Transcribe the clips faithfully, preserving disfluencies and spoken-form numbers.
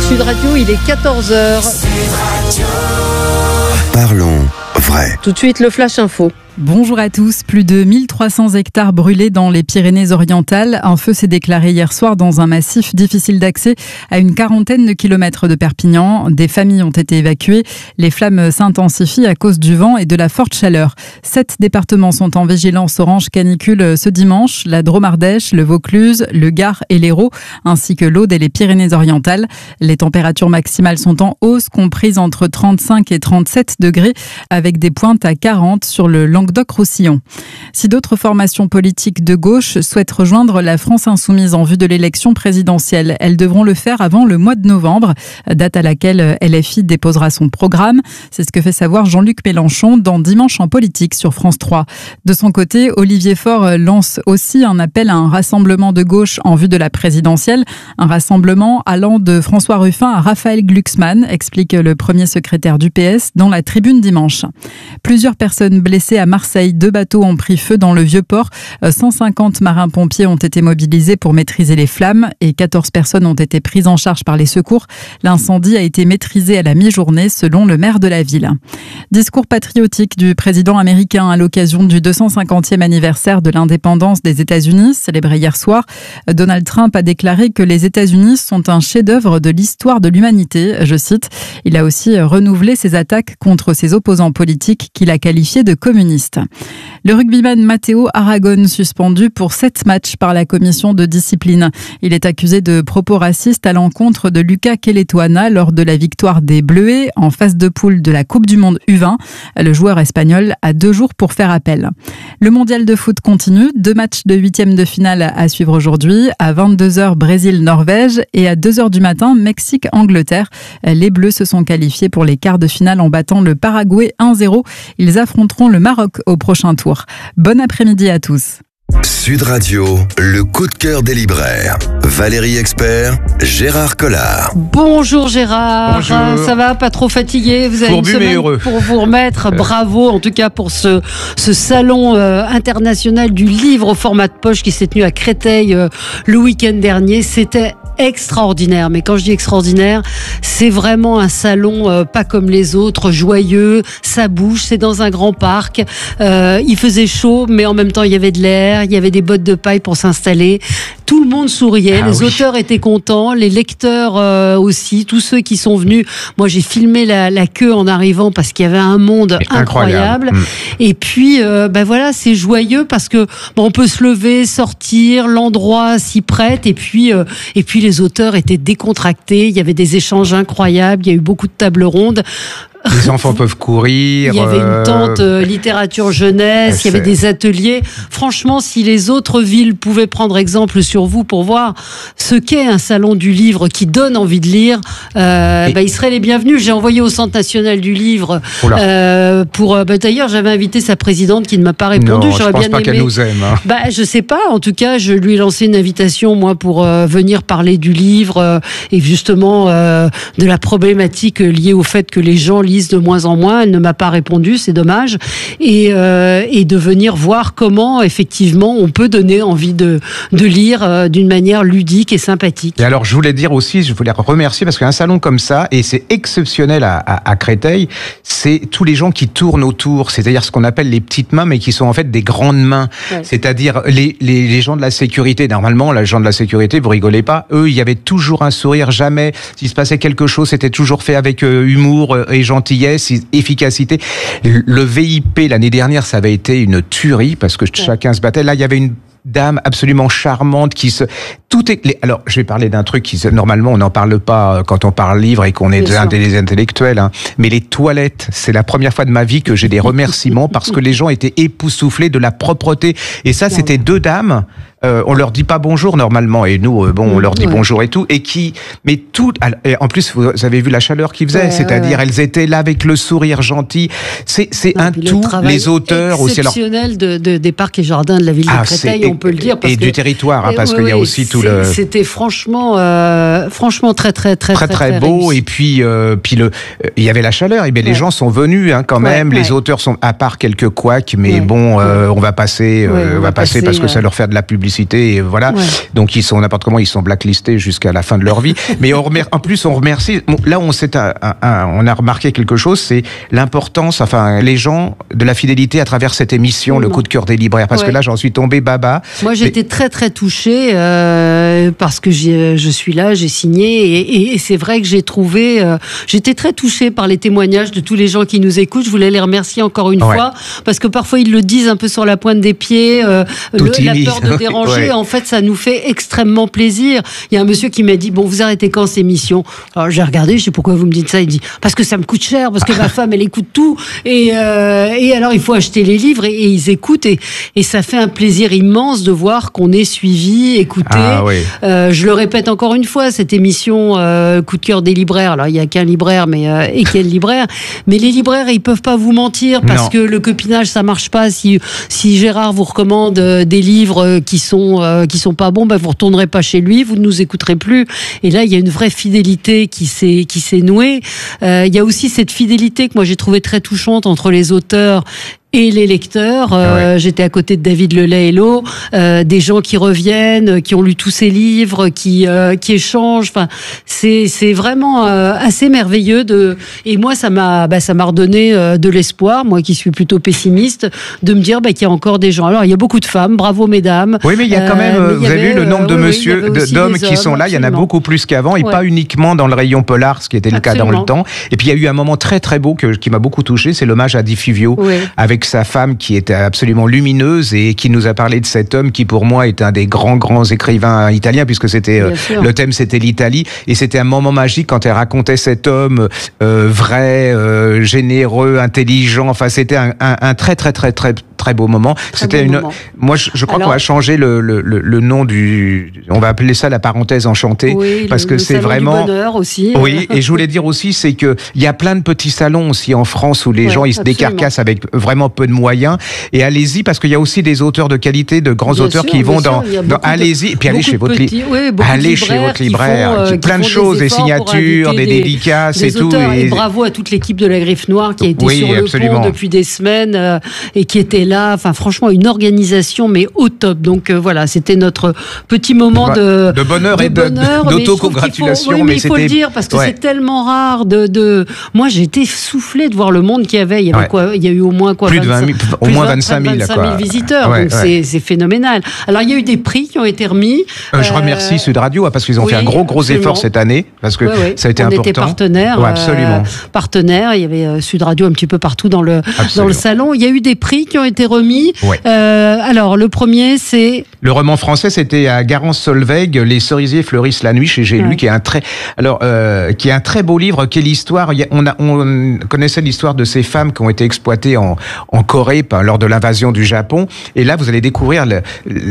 Sud Radio, il est quatorze heures. Parlons vrai. Tout de suite, le Flash Info. Bonjour à tous. Plus de mille trois cents hectares brûlés dans les Pyrénées-Orientales. Un feu s'est déclaré hier soir dans un massif difficile d'accès à une quarantaine de kilomètres de Perpignan. Des familles ont été évacuées. Les flammes s'intensifient à cause du vent et de la forte chaleur. Sept départements sont en vigilance orange canicule ce dimanche. La Drôme-Ardèche, le Vaucluse, le Gard et l'Hérault, ainsi que l'Aude et les Pyrénées-Orientales. Les températures maximales sont en hausse, comprises entre trente-cinq et trente-sept degrés, avec des pointes à quarante sur le Languedoc-Roussillon. Si d'autres formations politiques de gauche souhaitent rejoindre la France insoumise en vue de l'élection présidentielle, elles devront le faire avant le mois de novembre, date à laquelle L F I déposera son programme. C'est ce que fait savoir Jean-Luc Mélenchon dans Dimanche en politique sur France trois. De son côté, Olivier Faure lance aussi un appel à un rassemblement de gauche en vue de la présidentielle. Un rassemblement allant de François Ruffin à Raphaël Glucksmann, explique le premier secrétaire du P S dans la Tribune dimanche. Plusieurs personnes blessées à Marseille, deux bateaux ont pris feu dans le Vieux-Port. cent cinquante marins-pompiers ont été mobilisés pour maîtriser les flammes et quatorze personnes ont été prises en charge par les secours. L'incendie a été maîtrisé à la mi-journée selon le maire de la ville. Discours patriotique du président américain à l'occasion du deux cent cinquantième anniversaire de l'indépendance des États-Unis, célébré hier soir. Donald Trump a déclaré que les États-Unis sont un chef-d'œuvre de l'histoire de l'humanité, je cite. Il a aussi renouvelé ses attaques contre ses opposants politiques qu'il a qualifiés de communistes. Le rugbyman Matteo Aragon suspendu pour sept matchs par la commission de discipline. Il est accusé de propos racistes à l'encontre de Lucas Keletoana lors de la victoire des Bleuets en phase de poule de la Coupe du Monde U vingt. Le joueur espagnol a deux jours pour faire appel. Le mondial de foot continue. Deux matchs de huitième de finale à suivre aujourd'hui. À vingt-deux heures, Brésil-Norvège et à deux heures du matin, Mexique-Angleterre. Les Bleus se sont qualifiés pour les quarts de finale en battant le Paraguay un zéro. Ils affronteront le Maroc au prochain tour. Bon après-midi à tous. Sud Radio, le coup de cœur des libraires. Valérie Expert, Gérard Collard. Bonjour Gérard. Bonjour. Ça va, pas trop fatigué? Vous avez Fourbu, une mais semaine heureux. pour vous remettre. Bravo en tout cas pour ce, ce salon euh, international du livre au format de poche qui s'est tenu à Créteil euh, le week-end dernier. C'était extraordinaire, mais quand je dis extraordinaire, c'est vraiment un salon euh, pas comme les autres, joyeux, ça bouge, c'est dans un grand parc, euh, il faisait chaud, mais en même temps il y avait de l'air, il y avait des bottes de paille pour s'installer, tout le monde souriait, ah, les oui. auteurs étaient contents, les lecteurs euh, aussi, tous ceux qui sont venus. Moi j'ai filmé la, la queue en arrivant parce qu'il y avait un monde incroyable, incroyable. Mmh. Et puis euh, ben voilà, c'est joyeux parce que bon, on peut se lever, sortir, l'endroit s'y prête, et puis euh, et puis les auteurs étaient décontractés, il y avait des échanges incroyables, il y a eu beaucoup de tables rondes. Les enfants peuvent courir. Il y avait une tente euh, littérature jeunesse, il y avait des ateliers. Franchement, si les autres villes pouvaient prendre exemple sur vous pour voir ce qu'est un salon du livre qui donne envie de lire, euh, bah, ils seraient les bienvenus. J'ai envoyé au Centre national du livre euh, pour. Bah, d'ailleurs, j'avais invité sa présidente qui ne m'a pas répondu. Non, J'aurais je pense bien pas aimé. qu'elle nous aime. Hein. Bah, je sais pas. En tout cas, je lui ai lancé une invitation moi pour euh, venir parler du livre euh, et justement euh, de la problématique liée au fait que les gens lisent de moins en moins. Elle ne m'a pas répondu, c'est dommage. Et, euh, et de venir voir comment, effectivement, on peut donner envie de, de lire euh, d'une manière ludique et sympathique. Et alors, je voulais dire aussi, je voulais remercier parce qu'un salon comme ça, et c'est exceptionnel à, à, à Créteil, c'est tous les gens qui tournent autour, c'est-à-dire ce qu'on appelle les petites mains, mais qui sont en fait des grandes mains. Ouais. C'est-à-dire les, les, les gens de la sécurité. Normalement, les gens de la sécurité, vous rigolez pas, eux, il y avait toujours un sourire, jamais. S'il se passait quelque chose, c'était toujours fait avec euh, humour et gentillesse, efficacité. Le V I P, l'année dernière, ça avait été une tuerie parce que ouais. chacun se battait. Là, il y avait une dame absolument charmante qui se... Tout est... Alors, je vais parler d'un truc qui, normalement, on n'en parle pas quand on parle livre et qu'on est des, des intellectuels, hein. Mais les toilettes, c'est la première fois de ma vie que j'ai des remerciements parce que les gens étaient époustouflés de la propreté. Et ça, c'était deux dames. Euh, on leur dit pas bonjour normalement et nous, euh, bon, on leur dit ouais. bonjour et tout. Et qui, mais tout, et en plus, vous avez vu la chaleur qu'ils faisaient, ouais, c'est-à-dire ouais, ouais. elles étaient là avec le sourire gentil. C'est, c'est un tout. Les auteurs aussi. Exceptionnel de, de, des parcs et jardins de la ville de ah, Créteil, on peut le dire. Parce et que, du territoire, hein, parce ouais, qu'il y a ouais, aussi tout le. C'était franchement, euh, franchement très, très, très, très, très, très beau. Réussi. Et puis, euh, puis le, il y avait la chaleur. Et bien, ouais. les gens sont venus, hein, quand même. Ouais, les ouais. auteurs sont, à part quelques couacs, mais ouais. bon, euh, on va passer, euh, ouais, on, on va passer, passer parce ouais. que ça leur fait de la publicité. publicité, et voilà. Ouais. Donc ils sont n'importe comment, ils sont blacklistés jusqu'à la fin de leur vie. Mais on remer... en plus, on remercie. Bon, là, on s'est, un, un, on a remarqué quelque chose, c'est l'importance, enfin, les gens de la fidélité à travers cette émission, le coup de cœur des libraires. Parce ouais. que là, j'en suis tombé baba. Moi, j'étais mais... très très touchée euh, parce que j'ai, je suis là, j'ai signé, et, et, et c'est vrai que j'ai trouvé, euh, j'étais très touchée par les témoignages de tous les gens qui nous écoutent. Je voulais les remercier encore une ouais. fois parce que parfois ils le disent un peu sur la pointe des pieds, euh, le, la peur de déranger. Ouais. En fait, ça nous fait extrêmement plaisir. Il y a un monsieur qui m'a dit, bon, vous arrêtez quand cette émission? Alors j'ai regardé, je sais pourquoi vous me dites ça. Il dit, parce que ça me coûte cher, parce que ma femme elle écoute tout, et, euh, et alors il faut acheter les livres, et, et ils écoutent, et, et ça fait un plaisir immense de voir qu'on est suivi, écouté. Ah, oui. euh, je le répète encore une fois, cette émission euh, coup de cœur des libraires. Alors il n'y a qu'un libraire, mais euh, et quel libraire? Mais les libraires, ils peuvent pas vous mentir, parce non. que le copinage ça marche pas. Si si Gérard vous recommande euh, des livres qui sont euh, qui sont pas bons, ben vous retournerez pas chez lui, vous ne nous écouterez plus. Et là il y a une vraie fidélité qui s'est qui s'est nouée. Euh, il y a aussi cette fidélité que moi j'ai trouvée très touchante entre les auteurs et les lecteurs. Euh, ouais. J'étais à côté de David Lelay-Hello, euh, des gens qui reviennent, qui ont lu tous ses livres, qui euh, qui échangent. Enfin, c'est c'est vraiment euh, assez merveilleux. De et moi ça m'a bah, ça m'a redonné euh, de l'espoir. Moi qui suis plutôt pessimiste, de me dire bah, qu'il y a encore des gens. Alors il y a beaucoup de femmes, bravo mesdames. Oui, mais il y a quand même. Euh, vous avez vu le nombre de euh, monsieur, oui, d'hommes qui sont là. Il y en a beaucoup plus qu'avant, et ouais. pas uniquement dans le rayon polar, ce qui était le absolument. Cas dans le temps. Et puis il y a eu un moment très très beau que qui m'a beaucoup touché, c'est l'hommage à Di Fivio, oui. avec sa femme qui était absolument lumineuse et qui nous a parlé de cet homme qui pour moi est un des grands grands écrivains italiens, puisque c'était euh, le thème c'était l'Italie, et c'était un moment magique quand elle racontait cet homme euh, vrai, euh, généreux, intelligent. Enfin c'était un, un, un très très très très très beau moment. Très c'était beau une moment. Moi je, je crois Alors, qu'on va changer le, le, le, le nom du, on va appeler ça la parenthèse enchantée, oui, parce le, que le c'est vraiment du bonheur aussi. Oui, et je voulais dire aussi c'est que il y a plein de petits salons aussi en France où les ouais, gens ils se absolument. décarcassent avec vraiment peu de moyens. Et allez-y, parce qu'il y a aussi des auteurs de qualité, de grands bien auteurs sûr, qui vont dans, dans allez-y, et puis allez chez votre libraire, oui, allez chez votre libraire, font, euh, plein de choses, des, des signatures, des, des dédicaces des et tout. Et... et bravo à toute l'équipe de la Griffe Noire qui a été oui, sur le absolument. pont depuis des semaines euh, et qui était là. Enfin, franchement, une organisation mais au top. Donc euh, voilà, c'était notre petit moment de de bonheur de et bonheur, d'autocongratulation. Oui, mais, mais il faut le dire parce que ouais. c'est tellement rare de, de. Moi, j'ai été soufflée de voir le monde qu'il y avait. Il y avait ouais. quoi? Il y a eu au moins quoi? Plus de vingt mille. Au moins vingt-cinq mille, vingt-cinq mille visiteurs, ouais, donc ouais. c'est, c'est phénoménal. Alors il y a eu des prix qui ont été remis. Euh, je remercie euh... Sud Radio parce qu'ils ont oui, fait un gros gros absolument. effort cette année, parce que ouais, ouais. ça a été on important. On était partenaires, ouais, absolument. Euh, partenaires. Il y avait euh, Sud Radio un petit peu partout dans le absolument. dans le salon. Il y a eu des prix qui ont été remis. Ouais. Euh, alors le premier c'est le roman français, c'était à Garance Solveig, Les cerisiers fleurissent la nuit chez J'ai lu, ouais. qui est un très alors euh, qui est un très beau livre. Qui est l'histoire. On a on connaissait l'histoire de ces femmes qui ont été exploitées en en Corée lors de l'invasion du Japon, et là vous allez découvrir le,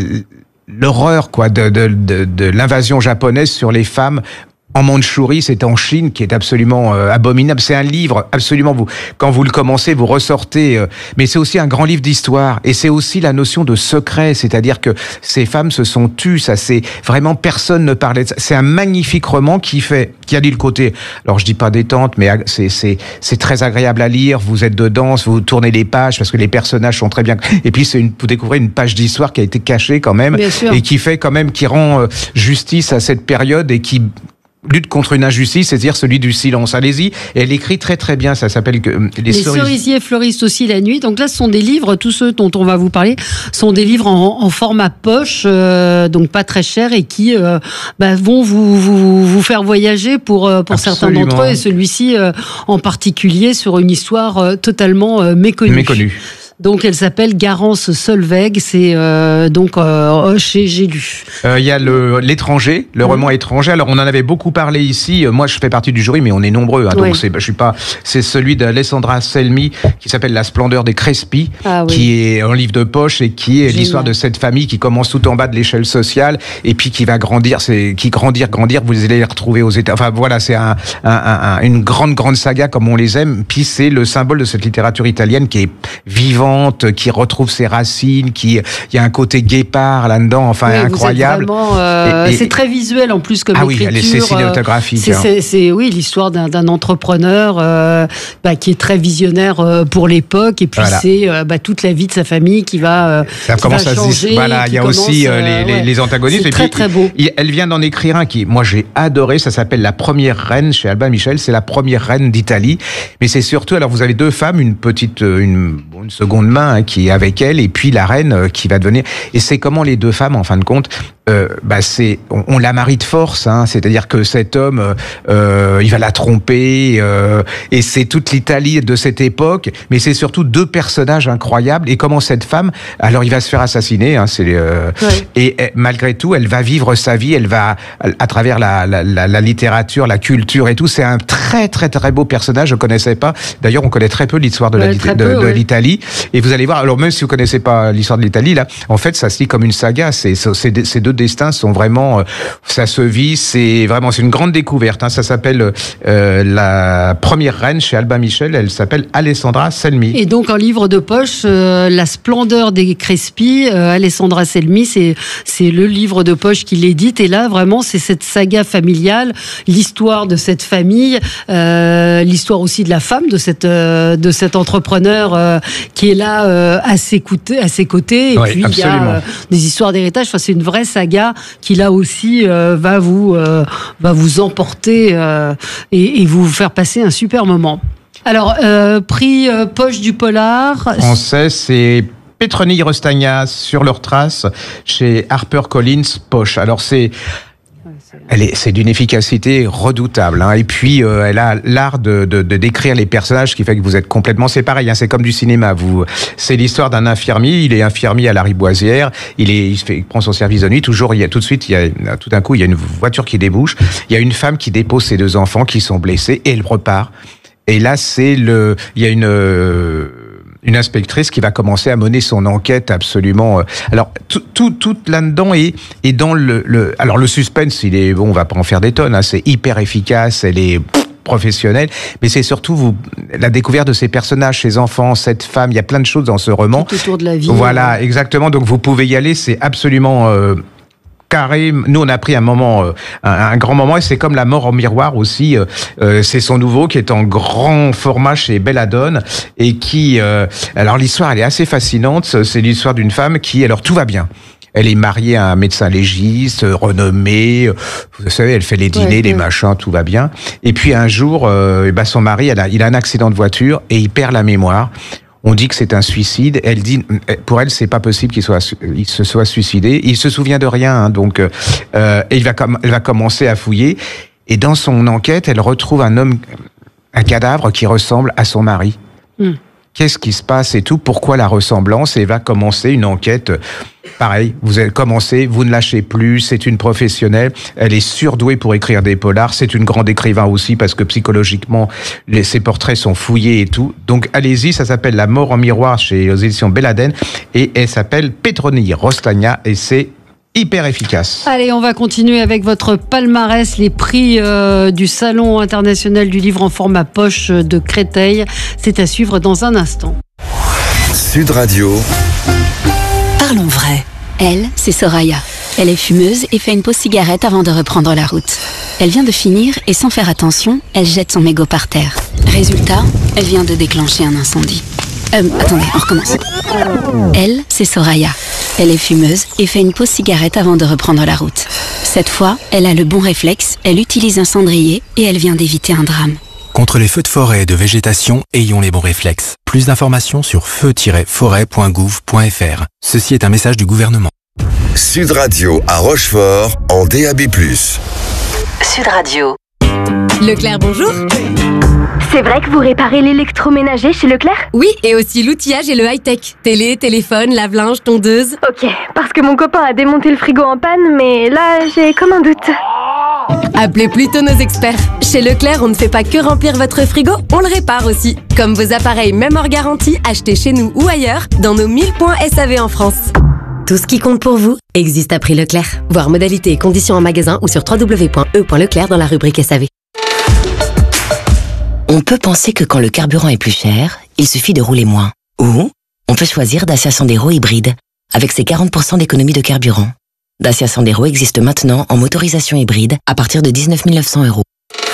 l'horreur quoi de, de, de, de l'invasion japonaise sur les femmes en Mandchourie, c'est en Chine, qui est absolument euh, abominable. C'est un livre absolument, vous, quand vous le commencez, vous ressortez. Euh, mais c'est aussi un grand livre d'histoire, et c'est aussi la notion de secret, c'est-à-dire que ces femmes se sont tues. Ça, c'est vraiment personne ne parlait de ça. C'est un magnifique roman qui fait, qui a dit le côté. Alors je dis pas détente, mais c'est c'est c'est très agréable à lire. Vous êtes dedans, vous tournez les pages parce que les personnages sont très bien. Et puis c'est une, vous découvrez une page d'histoire qui a été cachée quand même, et qui fait quand même, qui rend euh, justice à cette période et qui lutte contre une injustice, c'est-à-dire celui du silence. Allez-y. Et elle écrit très très bien. Ça s'appelle euh, Les, Les cerisiers. cerisiers fleurissent aussi la nuit. Donc là, ce sont des livres, tous ceux dont on va vous parler, sont des livres en, en format poche, euh, donc pas très cher, et qui euh, bah, vont vous, vous vous faire voyager pour euh, pour Absolument. certains d'entre eux. Et celui-ci euh, en particulier sur une histoire euh, totalement euh, méconnue. Méconnue. Donc elle s'appelle Garance Solveig, c'est euh, donc euh, chez J'ai lu. Il euh, y a le l'étranger, le mmh. roman étranger. Alors on en avait beaucoup parlé ici. Moi je fais partie du jury, mais on est nombreux. Hein, oui. Donc c'est, je suis pas. C'est celui d'Alessandra Selmi qui s'appelle La splendeur des Crespi, ah, oui. qui est un livre de poche et qui est Génial. l'histoire de cette famille qui commence tout en bas de l'échelle sociale et puis qui va grandir, c'est qui grandir, grandir. Vous allez les retrouver aux États. Enfin voilà, c'est un, un, un, une grande grande saga comme on les aime. Puis c'est le symbole de cette littérature italienne qui est vivante. vivante, qui retrouve ses racines, qui, il y a un côté guépard là-dedans, enfin oui, incroyable. Vraiment, euh, et, et, c'est très visuel en plus comme ah écriture. Ah oui, c'est cinématographique. C'est, c'est, c'est oui l'histoire d'un, d'un entrepreneur euh, bah, qui est très visionnaire euh, pour l'époque, et puis voilà. c'est euh, bah, toute la vie de sa famille qui va, euh, ça qui commence va à changer. Se... Voilà, il y a commence, aussi euh, les, les, ouais. les antagonistes. C'est et très puis, très beau. Il, elle vient d'en écrire un qui, moi j'ai adoré. Ça s'appelle La Première Reine chez Albin Michel. C'est la première reine d'Italie. Mais c'est surtout, alors vous avez deux femmes, une petite, une, une seconde main hein, qui est avec elle, et puis la reine euh, qui va devenir. Et c'est comment les deux femmes, en fin de compte, euh, bah c'est, on, on la marie de force. Hein, c'est-à-dire que cet homme, euh, il va la tromper, euh, et c'est toute l'Italie de cette époque. Mais c'est surtout deux personnages incroyables. Et comment cette femme, alors il va se faire assassiner. Hein, c'est, euh, ouais. et, et malgré tout, elle va vivre sa vie. Elle va, à travers la, la, la, la littérature, la culture et tout. C'est un très très très beau personnage. Je connaissais pas. D'ailleurs, on connaît très peu l'histoire de, ouais, la, de, peu, de, ouais. de l'Italie. Et vous allez voir. Alors même si vous connaissez pas l'histoire de l'Italie, là, en fait, ça se lit comme une saga. C'est, c'est, ces deux destins sont vraiment, euh, ça se vit. C'est vraiment, c'est une grande découverte. Hein. Ça s'appelle euh, La Première Reine chez Albin Michel. Elle s'appelle Alessandra Selmi. Et donc en livre de poche, euh, La Splendeur des Crespi, euh, Alessandra Selmi, c'est c'est le livre de poche qu'il édite. Et là, vraiment, c'est cette saga familiale, l'histoire de cette famille, euh, l'histoire aussi de la femme de cette euh, de cet entrepreneur euh, qui est là euh, à ses côtés, à ses côtés. Et oui, puis absolument. il y a euh, des histoires d'héritage. Enfin, c'est une vraie saga qui là aussi euh, va vous euh, va vous emporter euh, et, et vous faire passer un super moment. Alors, euh, prix euh, poche du polar. Français, c'est Petronille Rostagna Sur leurs traces chez HarperCollins Poche. Alors c'est Elle est, c'est d'une efficacité redoutable, hein. Et puis euh, elle a l'art de, de, de décrire les personnages, qui fait que vous êtes complètement, c'est pareil, hein, c'est comme du cinéma. Vous, c'est l'histoire d'un infirmier. Il est infirmier à la Riboisière. Il est, il, fait, il prend son service de nuit. Toujours, il y a tout de suite, il y a tout d'un coup, il y a une voiture qui débouche. Il y a une femme qui dépose ses deux enfants qui sont blessés et elle repart. Et là, c'est le, il y a une euh, une inspectrice qui va commencer à mener son enquête absolument. Alors tout tout, tout là-dedans est est dans le, le alors le suspense, il est bon, on va pas en faire des tonnes, hein, c'est hyper efficace, elle est pff, professionnelle, mais c'est surtout vous la découverte de ces personnages, ces enfants, cette femme, il y a plein de choses dans ce roman. Tout autour de la vie. Voilà, ouais. Exactement. Donc vous pouvez y aller, c'est absolument euh, carré. Nous, on a pris un moment, euh, un, un grand moment, et c'est comme La Mort en miroir aussi. Euh, euh, c'est son nouveau qui est en grand format chez Belladone et qui. Euh, alors l'histoire, elle est assez fascinante. C'est l'histoire d'une femme qui, alors tout va bien. Elle est mariée à un médecin légiste, renommé. Vous savez, elle fait les dîners, ouais, les ouais. machins, tout va bien. Et puis un jour, euh, bah, son mari, elle a, il a un accident de voiture et il perd la mémoire. On dit que c'est un suicide. Elle dit, pour elle, c'est pas possible qu'il soit, il se soit suicidé. Il se souvient de rien, hein, donc, euh, et il va, elle va commencer à fouiller. Et dans son enquête, elle retrouve un homme, un cadavre qui ressemble à son mari. Mm. Qu'est-ce qui se passe et tout? Pourquoi la ressemblance? Et va commencer une enquête. Pareil, vous allez commencer, vous ne lâchez plus, c'est une professionnelle, elle est surdouée pour écrire des polars, c'est une grande écrivain aussi parce que psychologiquement, les, ses portraits sont fouillés et tout. Donc allez-y, ça s'appelle La Mort en miroir chez les éditions Belladone et elle s'appelle Petronille Rostagna et c'est hyper efficace. Allez, on va continuer avec votre palmarès, les prix euh, du Salon international du livre en format poche de Créteil. C'est à suivre dans un instant. Sud Radio. Parlons vrai. Elle, c'est Soraya. Elle est fumeuse et fait une pause cigarette avant de reprendre la route. Elle vient de finir et sans faire attention, elle jette son mégot par terre. Résultat, elle vient de déclencher un incendie. Euh, attendez, on recommence. Elle, c'est Soraya. Elle est fumeuse et fait une pause cigarette avant de reprendre la route. Cette fois, elle a le bon réflexe, elle utilise un cendrier et elle vient d'éviter un drame. Contre les feux de forêt et de végétation, ayons les bons réflexes. Plus d'informations sur feu tiret forêt point gouv point f r. Ceci est un message du gouvernement. Sud Radio à Rochefort en D A B plus. Sud Radio. Leclerc, bonjour. C'est vrai que vous réparez l'électroménager chez Leclerc? Oui, et aussi l'outillage et le high-tech. Télé, téléphone, lave-linge, tondeuse. Ok, parce que mon copain a démonté le frigo en panne, mais là, j'ai comme un doute. Appelez plutôt nos experts. Chez Leclerc, on ne fait pas que remplir votre frigo, on le répare aussi. Comme vos appareils même hors garantie, achetés chez nous ou ailleurs, dans nos mille points S A V en France. Tout ce qui compte pour vous existe à prix Leclerc. Voir modalités et conditions en magasin ou sur w w w point e point leclerc dans la rubrique S A V. On peut penser que quand le carburant est plus cher, il suffit de rouler moins. Ou on peut choisir Dacia Sandero hybride, avec ses quarante pour cent d'économie de carburant. Dacia Sandero existe maintenant en motorisation hybride à partir de dix-neuf mille neuf cents euros.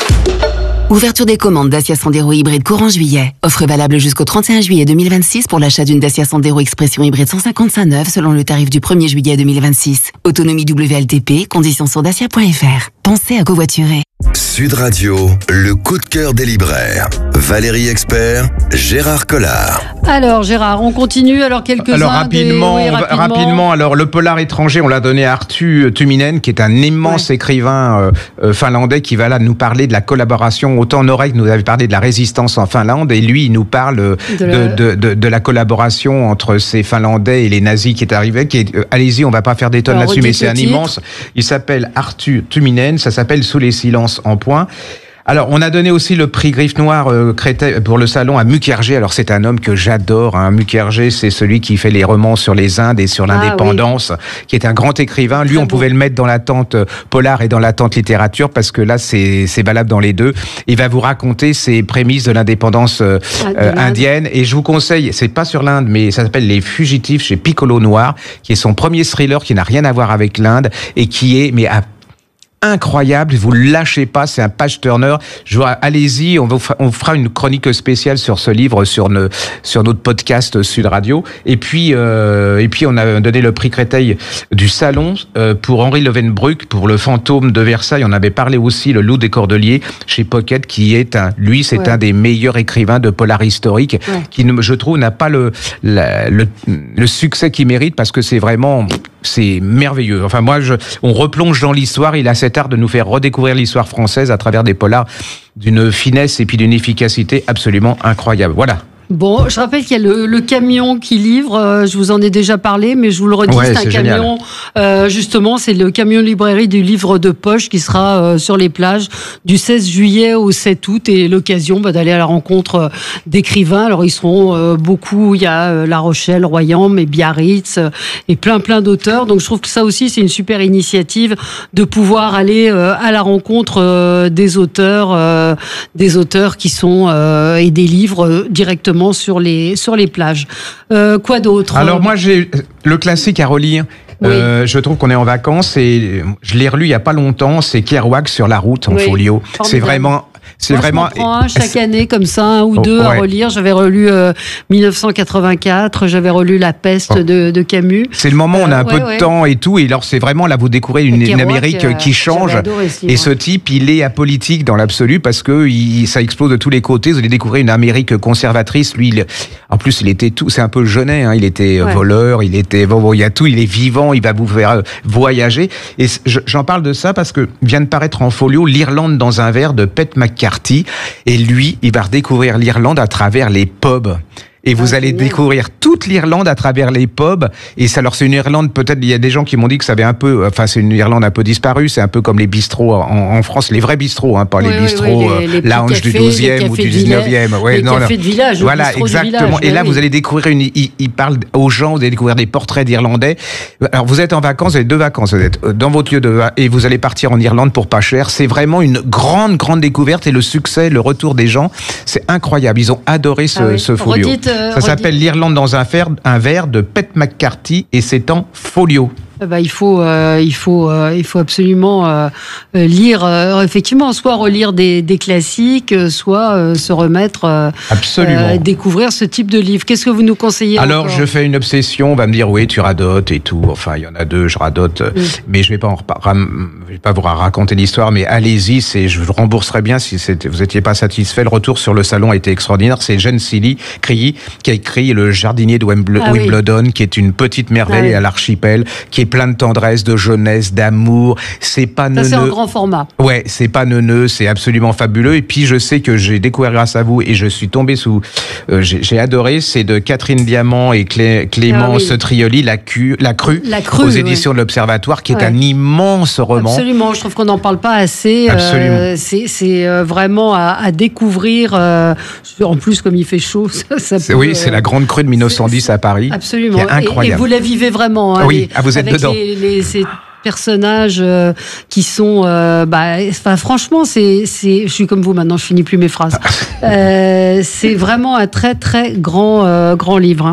Ouverture des commandes Dacia Sandero hybride courant juillet. Offre valable jusqu'au trente et un juillet deux mille vingt-six pour l'achat d'une Dacia Sandero Expression hybride cent cinquante-cinq neuve selon le tarif du premier juillet deux mille vingt-six. Autonomie W L T P, conditions sur dacia point f r. Pensez à covoiturer. Sud Radio, le coup de cœur des libraires. Valérie Expert, Gérard Collard. Alors Gérard, on continue. Alors quelques-uns Alors rapidement, des... oui, rapidement, rapidement. alors le polar étranger, on l'a donné à Arttu Tuominen, qui est un immense ouais. écrivain euh, euh, finlandais qui va là nous parler de la collaboration. Autant Norek nous avait parlé de la résistance en Finlande, et lui il nous parle de, de, la... de, de, de la collaboration entre ces Finlandais et les nazis qui est arrivé. Qui est, euh, allez-y, on va pas faire des tonnes là-dessus, mais c'est un titre. immense. Il s'appelle Arttu Tuominen, ça s'appelle Sous les silences en point. Alors, on a donné aussi le prix Griffe Noire euh, Créteil pour le salon à Mukherjee. Alors, c'est un homme que j'adore. Hein. Mukherjee, c'est celui qui fait les romans sur les Indes et sur l'indépendance, ah, oui. qui est un grand écrivain. Lui, Très on beau. pouvait le mettre dans la tente polar et dans la tente littérature parce que là, c'est, c'est valable dans les deux. Il va vous raconter ses prémices de l'indépendance euh, ah, de euh, indienne. Et je vous conseille, c'est pas sur l'Inde, mais ça s'appelle Les Fugitifs chez Piccolo Noir, qui est son premier thriller qui n'a rien à voir avec l'Inde et qui est, mais à incroyable, vous lâchez pas, c'est un page turner. Je vois, allez-y, on, va, on fera une chronique spéciale sur ce livre sur, ne, sur notre podcast Sud Radio. Et puis, euh, et puis on a donné le prix Créteil du salon euh, pour Henri Leeuwenbruck pour Le Fantôme de Versailles. On avait parlé aussi Le Loup des Cordeliers chez Pocket, qui est un, lui, c'est ouais. un des meilleurs écrivains de polar historique, ouais. qui, je trouve, n'a pas le, la, le, le succès qu'il mérite parce que c'est vraiment, c'est merveilleux. Enfin, moi, je, on replonge dans l'histoire. Il a cet art de nous faire redécouvrir l'histoire française à travers des polars d'une finesse et puis d'une efficacité absolument incroyable. Voilà. Bon, je rappelle qu'il y a le, le camion qui livre, euh, je vous en ai déjà parlé, mais je vous le redis, ouais, c'est un c'est camion, euh, justement, c'est le camion librairie du livre de poche qui sera euh, sur les plages du seize juillet au sept août, et l'occasion bah, d'aller à la rencontre euh, d'écrivains. Alors ils seront euh, beaucoup, il y a euh, La Rochelle, Royan, et Biarritz, euh, et plein plein d'auteurs, donc je trouve que ça aussi c'est une super initiative de pouvoir aller euh, à la rencontre euh, des auteurs, euh, des auteurs qui sont, euh, et des livres euh, directement sur les, sur les plages. Euh, quoi d'autre ? Alors moi, j'ai le classique à relire. Oui. Euh, je trouve qu'on est en vacances et je l'ai relu il y a pas longtemps. C'est Kerouac sur la route en oui, folio. Formidable. C'est vraiment... C'est Moi, vraiment. Je m'en prends un chaque année comme ça, un ou deux oh, ouais. à relire. J'avais relu euh, dix-neuf cent quatre-vingt-quatre, j'avais relu La Peste oh. de, de Camus. C'est le moment où on a un euh, peu ouais, de ouais. temps et tout, et alors c'est vraiment là vous découvrez une, une Amérique euh, qui change. Aussi, et ce type, il est apolitique dans l'absolu parce que il, ça explose de tous les côtés. Vous allez découvrir une Amérique conservatrice. Lui, il, en plus, il était tout. C'est un peu Jeunet. Hein, il était ouais. voleur, il était bon, bon, il y a tout. Il est vivant. Il va vous faire euh, voyager. Et j'en parle de ça parce que vient de paraître en folio L'Irlande dans un verre de Pat McCarthy. Et lui, il va redécouvrir l'Irlande à travers les pubs. Et vous ah, allez génial. découvrir toute l'Irlande à travers les pubs. Et ça, alors c'est une Irlande, peut-être, il y a des gens qui m'ont dit que ça avait un peu, enfin c'est une Irlande un peu disparue, c'est un peu comme les bistrots en, en France, les vrais bistrots, hein, pas oui, les bistrots oui, oui, les, les lounge cafés, du douzième ou du dix-neuvième. Ouais, les non, cafés non. de village. Voilà, exactement. Village, et là, oui. vous allez découvrir une, il, il parle aux gens, vous allez découvrir des portraits d'Irlandais. Alors vous êtes en vacances, vous avez deux vacances, vous êtes dans votre lieu de, et vous allez partir en Irlande pour pas cher. C'est vraiment une grande, grande découverte et le succès, le retour des gens, c'est incroyable. Ils ont adoré ce, ah oui. ce folio. Redites, euh, ça s'appelle L'Irlande dans un verre, un verre de Pat McCarthy et c'est en folio. Bah, il faut, euh, il faut, euh, il faut absolument euh, lire, euh, effectivement, soit relire des, des classiques, soit euh, se remettre, euh, absolument, euh, découvrir ce type de livre. Qu'est-ce que vous nous conseillez ? Alors, encore ? je fais une obsession. On va me dire oui, tu radotes et tout. Enfin, il y en a deux, je radote, oui. mais je vais pas, en, je vais pas vous raconter l'histoire. Mais allez-y, c'est, je vous rembourserai bien si vous étiez pas satisfait. Le retour sur le salon a été extraordinaire. C'est Jeanne Cilly qui a écrit Le jardinier de Wimbledon, ah, oui. qui est une petite merveille ah, oui. à l'archipel, qui est plein de tendresse, de jeunesse, d'amour. C'est pas neuneux. Ça, c'est en grand format. Ouais, c'est pas neuneux, c'est absolument fabuleux. Et puis, je sais que j'ai découvert grâce à vous et je suis tombé sous... Euh, j'ai, j'ai adoré, c'est de Catherine Diamant et Clé, Clément ah, oui. Setrioli, La, cu, la, crue, la Crue, aux éditions ouais. de l'Observatoire, qui est ouais. un immense roman. Absolument, je trouve qu'on n'en parle pas assez. Absolument. Euh, c'est, c'est vraiment à, à découvrir. Euh, en plus, comme il fait chaud, ça, ça c'est, peut, Oui, c'est euh, la grande crue de mille neuf cent dix à Paris. Absolument. C'est incroyable. Et, et vous la vivez vraiment. Hein, oui, les, ah, vous êtes dedans. Les, les, ces personnages euh, qui sont euh, bah, enfin, franchement c'est, c'est je suis comme vous maintenant, je finis plus mes phrases. euh, c'est vraiment un très très grand euh, grand livre, hein.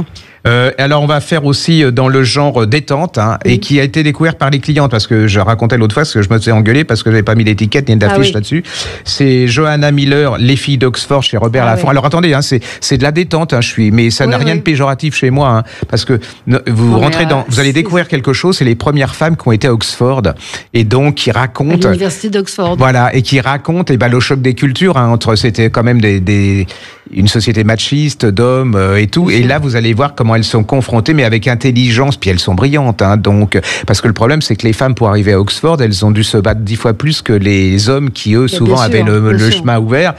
Euh, alors on va faire aussi dans le genre détente, hein, oui. et qui a été découvert par les clientes, parce que je racontais l'autre fois, parce que je me suis engueulé parce que j'avais pas mis d'étiquette ni d'affiche ah, oui. là-dessus. C'est Johanna Miller, Les filles d'Oxford chez Robert ah, Laffont. Oui. Alors attendez, hein, c'est c'est de la détente, hein, je suis, mais ça oui, n'a oui. rien de péjoratif chez moi, hein, parce que vous non, rentrez dans, euh, vous allez découvrir quelque chose. C'est les premières femmes qui ont été à Oxford et donc qui racontent à l'université d'Oxford. Voilà, et qui racontent et ben le choc des cultures, hein, entre c'était quand même des, des une société machiste d'hommes euh, et tout. Bien et sûr. Là, vous allez voir comment elles sont confrontées, mais avec intelligence. Puis elles sont brillantes, hein, donc parce que le problème, c'est que les femmes pour arriver à Oxford, elles ont dû se battre dix fois plus que les hommes qui eux souvent sûr, avaient le, le chemin ouvert.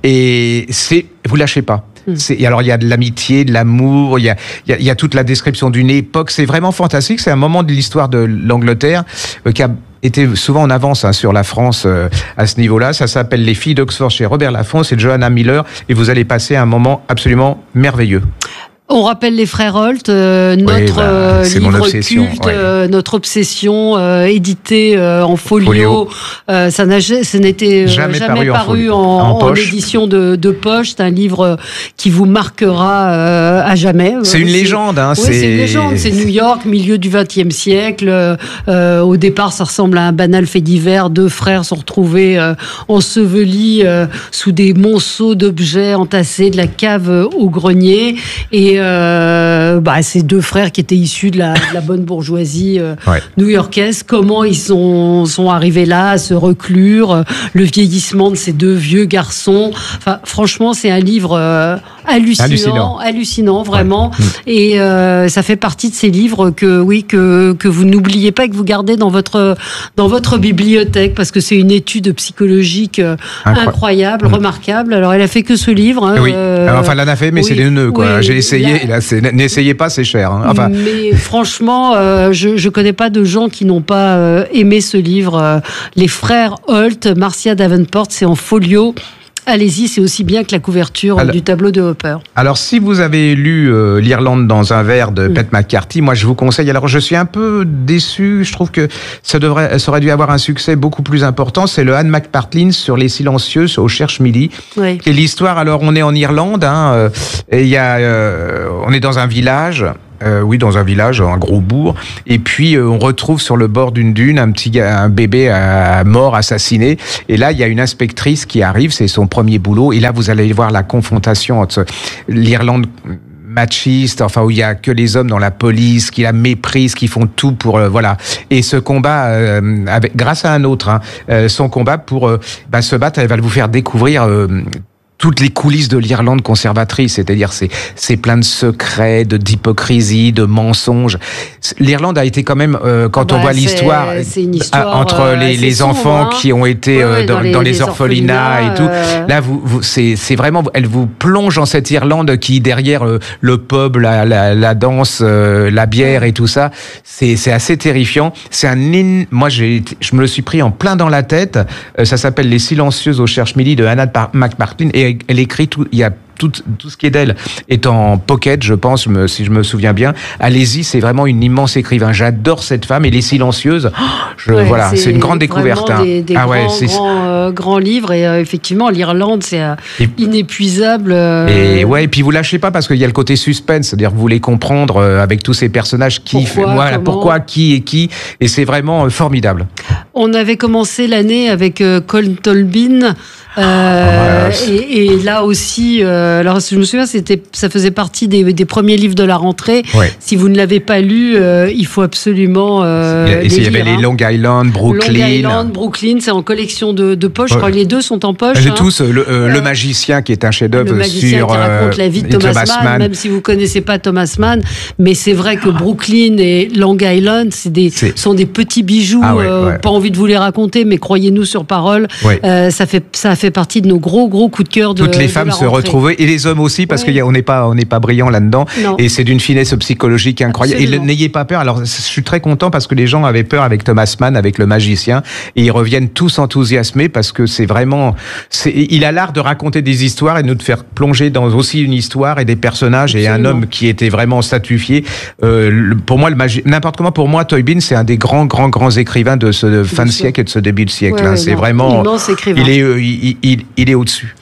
Et c'est vous lâchez pas. C'est, alors il y a de l'amitié, de l'amour, il y a, il y a, il y a toute la description d'une époque. C'est vraiment fantastique. C'est un moment de l'histoire de l'Angleterre euh, qui a été souvent en avance hein, sur la France euh, à ce niveau-là. Ça s'appelle Les filles d'Oxford chez Robert Laffont. C'est Johanna Miller et vous allez passer un moment absolument merveilleux. On rappelle les frères Holt, euh, notre oui, bah, euh, livre culte, ouais. euh, notre obsession, euh, édité euh, en folio. folio. Euh, ça n'a, ça n'était jamais, jamais paru, paru en, en, en, en édition de, de poche. C'est un livre qui vous marquera euh, à jamais. C'est une c'est, légende. Hein, oui, c'est... c'est une légende. C'est New York, milieu du vingtième siècle. Euh, au départ, ça ressemble à un banal fait divers. Deux frères sont retrouvés euh, ensevelis euh, sous des monceaux d'objets entassés de la cave au grenier. Et Euh, bah, ces deux frères qui étaient issus de la, de la bonne bourgeoisie euh, ouais. new-yorkaise, comment ils sont, sont arrivés là à se reclure, euh, le vieillissement de ces deux vieux garçons. Enfin, franchement, c'est un livre euh, hallucinant, hallucinant, hallucinant, vraiment. Ouais. Et euh, ça fait partie de ces livres que, oui, que, que vous n'oubliez pas et que vous gardez dans votre, dans votre bibliothèque, parce que c'est une étude psychologique euh, incroyable, incroyable mmh. remarquable. Alors, elle a fait que ce livre. Hein, oui. Euh, enfin, elle en a fait, mais oui, c'est des nœuds, quoi. Oui, J'ai essayé. Là, c'est, n'essayez pas, c'est cher. Hein. Enfin... Mais franchement, euh, je ne connais pas de gens qui n'ont pas euh, aimé ce livre. Euh, les frères Holt, Marcia Davenport, c'est en folio. Allez-y, c'est aussi bien que la couverture alors, du tableau de Hopper. Alors, si vous avez lu euh, L'Irlande dans un verre de mmh. Pat McCarthy, moi, je vous conseille. Alors, je suis un peu déçu. Je trouve que ça, devrait, ça aurait dû avoir un succès beaucoup plus important. C'est le Anne McPartlin sur les silencieuses au Cherche Midi. Oui. Qui est l'histoire. Alors, on est en Irlande. Hein, euh, et y a, euh, on est dans un village. Euh, oui, dans un village, un gros bourg. Et puis, euh, on retrouve sur le bord d'une dune un petit gars, un bébé à, mort, assassiné. Et là, il y a une inspectrice qui arrive, c'est son premier boulot. Et là, vous allez voir la confrontation entre l'Irlande machiste, enfin où il y a que les hommes dans la police, qui la méprisent, qui font tout pour euh, voilà. Et ce combat, euh, avec, grâce à un autre, hein, euh, son combat pour euh, bah, se battre, elle va vous faire découvrir. Euh, toutes les coulisses de l'Irlande conservatrice, c'est-à-dire c'est c'est plein de secrets, de d'hypocrisie, de mensonges. L'Irlande a été quand même euh, quand bah, on voit c'est, l'histoire c'est une histoire, entre euh, les, les sombre, enfants hein. qui ont été ouais, ouais, dans, dans, les, dans les, les orphelinats, orphelinats et tout. Euh... Là, vous, vous c'est c'est vraiment, elle vous plonge dans cette Irlande qui derrière euh, le pub, la, la, la danse, euh, la bière et tout ça, c'est c'est assez terrifiant. C'est un in... moi j'ai je me le suis pris en plein dans la tête. Euh, ça s'appelle Les Silencieuses au Cherche Midi de Anna McPartlin et elle écrit tout, il y a tout, tout ce qui est d'elle est en pocket, je pense, si je me souviens bien. Allez-y, c'est vraiment une immense écrivain. J'adore cette femme et Les Silencieuses. Je, ouais, voilà, c'est, c'est une grande découverte. Hein. Des, des ah ouais, grands, c'est grands, euh, grands livres et euh, effectivement, l'Irlande, c'est euh, et, inépuisable. Euh... Et ouais, et puis vous lâchez pas parce qu'il y a le côté suspense, c'est-à-dire que vous voulez comprendre euh, avec tous ces personnages qui, pourquoi, fait, voilà, pourquoi, qui et qui, et c'est vraiment euh, formidable. On avait commencé l'année avec euh, Colm Tolbin. Euh, oh, voilà. et, et là aussi, euh, alors je me souviens, c'était, ça faisait partie des, des premiers livres de la rentrée. Ouais. Si vous ne l'avez pas lu, euh, il faut absolument. Euh, et il y avait les Long Island, Brooklyn. Long Island, Brooklyn, c'est en collection de, de poche. Ouais. Je crois que les deux sont en poche. J'ai hein. tous le, euh, le magicien qui est un chef-d'œuvre le magicien sur qui raconte la vie de Thomas, Thomas Mann, Mann, même si vous connaissez pas Thomas Mann. Mais c'est vrai que Brooklyn et Long Island, c'est des c'est... sont des petits bijoux. Ah ouais, euh, ouais. Pas envie de vous les raconter, mais croyez-nous sur parole, ouais. euh, ça fait ça fait partie de nos gros gros coups de cœur de toutes les femmes se retrouvaient et les hommes aussi parce ouais. qu'on n'est pas on n'est pas brillant là-dedans non. Et c'est d'une finesse psychologique incroyable. Absolument. Et n'ayez pas peur. Alors je suis très content parce que les gens avaient peur avec Thomas Mann, avec le magicien, et ils reviennent tous enthousiasmés parce que c'est vraiment c'est, il a l'art de raconter des histoires et de nous faire plonger dans aussi une histoire et des personnages. Absolument. Et un homme qui était vraiment statufié. Euh, le, pour moi le magi- n'importe comment pour moi Tolbin c'est un des grands grands grands écrivains de ce fin de siècle et de ce début de siècle. Ouais, hein. Ouais, c'est non. Vraiment immense écrivain. Il est euh, il, il, il est au-dessus.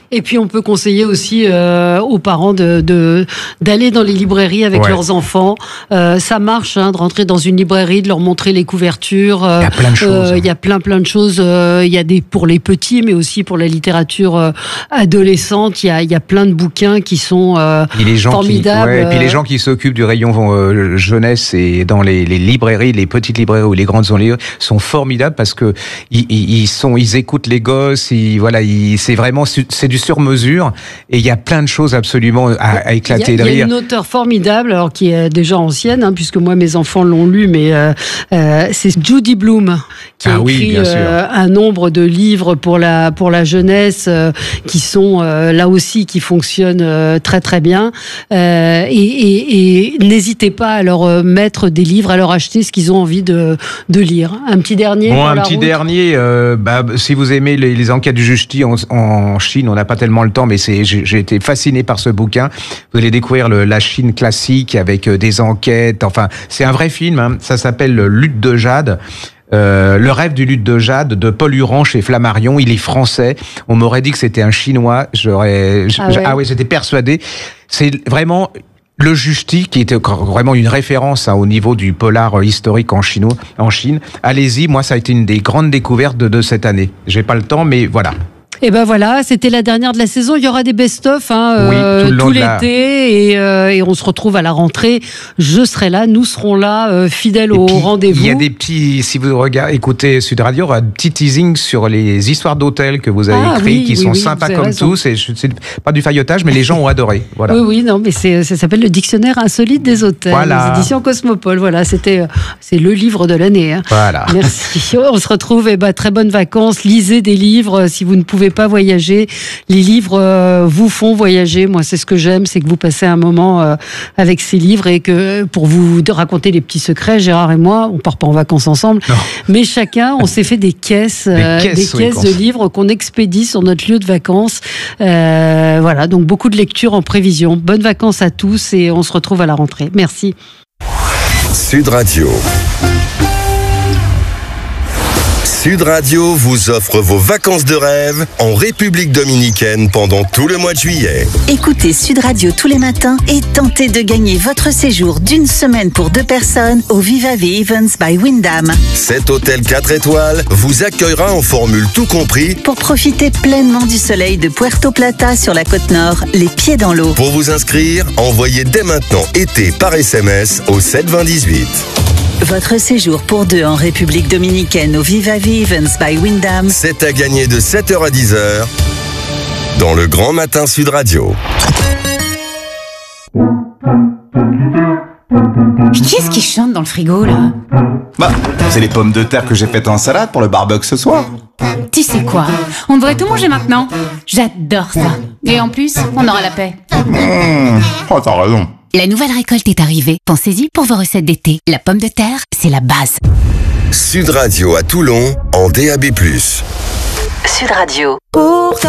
Et puis on peut conseiller aussi euh, aux parents de, de d'aller dans les librairies avec ouais. leurs enfants. Euh, ça marche hein, de rentrer dans une librairie, de leur montrer les couvertures. Euh, il y a plein de choses. Euh, il y a plein plein de choses. Euh, il y a des pour les petits, mais aussi pour la littérature euh, adolescente. Il y a il y a plein de bouquins qui sont euh, formidables. Qui, ouais, et puis les gens qui s'occupent du rayon euh, jeunesse et dans les, les librairies, les petites librairies ou les grandes librairies sont formidables parce que ils, ils sont ils écoutent les gosses. Ils, voilà, ils, c'est vraiment c'est du sur mesure et il y a plein de choses absolument à, à éclater de rire. Il y a une auteure formidable, alors qui est déjà ancienne, hein, puisque moi mes enfants l'ont lu, mais euh, euh, c'est Judy Blume qui a ah écrit oui, euh, un nombre de livres pour la pour la jeunesse euh, qui sont euh, là aussi qui fonctionnent euh, très très bien. Euh, et, et, et n'hésitez pas à leur mettre des livres, à leur acheter ce qu'ils ont envie de de lire. Un petit dernier. Bon, pour un la petit route. dernier. Euh, bah, si vous aimez les, les enquêtes du juge en, en Chine, on n'a pas tellement le temps, mais c'est j'ai, j'ai été fasciné par ce bouquin. Vous allez découvrir le, la Chine classique avec des enquêtes. Enfin, c'est un vrai film. Hein. Ça s'appelle Lutte de Jade. Euh, le rêve du lutte de Jade de Paul Huron chez Flammarion. Il est français. On m'aurait dit que c'était un Chinois. J'aurais. Ah ouais, ah ouais j'étais persuadé. C'est vraiment le Justi qui était vraiment une référence hein, au niveau du polar historique en Chine. En Chine. Allez-y. Moi, ça a été une des grandes découvertes de, de cette année. J'ai pas le temps, mais voilà. Et ben voilà, c'était la dernière de la saison. Il y aura des best-of hein, oui, euh, tout, tout l'été la... et, euh, et on se retrouve à la rentrée. Je serai là, nous serons là, euh, fidèles et au puis, rendez-vous. Il y a des petits, si vous regardez, écoutez Sud Radio, il y aura un petit teasing sur les histoires d'hôtels que vous avez ah, écrits, oui, qui oui, sont oui, sympas comme tout. C'est, c'est pas du faillotage, mais les gens ont adoré. Voilà. Oui, oui, non, mais c'est, ça s'appelle le dictionnaire insolite des hôtels. Voilà. Les éditions Cosmopole. Voilà, c'était, c'est le livre de l'année. Hein. Voilà. Merci. On se retrouve. Et ben, très bonnes vacances. Lisez des livres si vous ne pouvez pas voyager. Les livres euh, vous font voyager. Moi, c'est ce que j'aime, c'est que vous passez un moment euh, avec ces livres et que pour vous raconter les petits secrets, Gérard et moi, on part pas en vacances ensemble, non. mais chacun, on s'est fait des caisses, euh, des caisses, des caisses oui, de livres qu'on expédie sur notre lieu de vacances. Euh, voilà, donc beaucoup de lectures en prévision. Bonnes vacances à tous et on se retrouve à la rentrée. Merci. Sud Radio. Sud Radio vous offre vos vacances de rêve en République dominicaine pendant tout le mois de juillet. Écoutez Sud Radio tous les matins et tentez de gagner votre séjour d'une semaine pour deux personnes au Viva Events by Wyndham. Cet hôtel quatre étoiles vous accueillera en formule tout compris pour profiter pleinement du soleil de Puerto Plata sur la côte nord, les pieds dans l'eau. Pour vous inscrire, envoyez dès maintenant été par S M S au sept vingt dix-huit. Votre séjour pour deux en République dominicaine au Viva Events by Wyndham. C'est à gagner de sept heures à dix heures dans le Grand Matin Sud Radio. Qu'est-ce qui chante dans le frigo, là? Bah, c'est les pommes de terre que j'ai faites en salade pour le barbecue ce soir. Tu sais quoi? On devrait tout manger maintenant. J'adore ça. Et en plus, on aura la paix. Mmh. Oh, t'as raison. La nouvelle récolte est arrivée. Pensez-y pour vos recettes d'été. La pomme de terre, c'est la base. Sud Radio à Toulon en D A B plus. Sud Radio. Pour